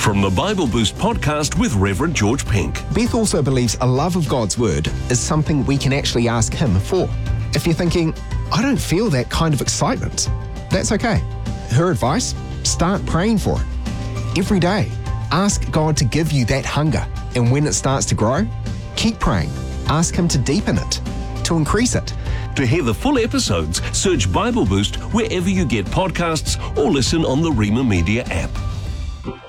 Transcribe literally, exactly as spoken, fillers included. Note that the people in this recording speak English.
From the Bible Boost podcast with Reverend George Pink. Beth also believes a love of God's Word is something we can actually ask Him for. If you're thinking, I don't feel that kind of excitement, that's okay. Her advice, start praying for it. Every day, ask God to give you that hunger. And when it starts to grow, keep praying. Ask Him to deepen it, to increase it. To hear the full episodes, search Bible Boost wherever you get podcasts or listen on the Rima Media app.